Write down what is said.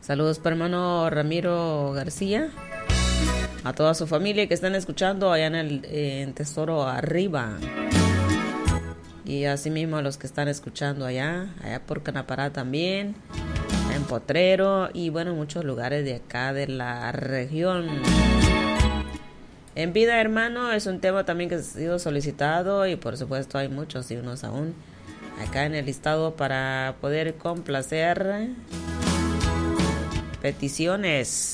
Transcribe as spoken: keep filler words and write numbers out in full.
Saludos para hermano Ramiro García. A toda su familia que están escuchando allá en el en Tesoro Arriba. Y así mismo a los que están escuchando allá, allá por Canapará también, en Potrero y bueno, en muchos lugares de acá de la región. En vida, hermano, es un tema también que ha sido solicitado y por supuesto hay muchos y unos aún acá en el listado para poder complacer peticiones.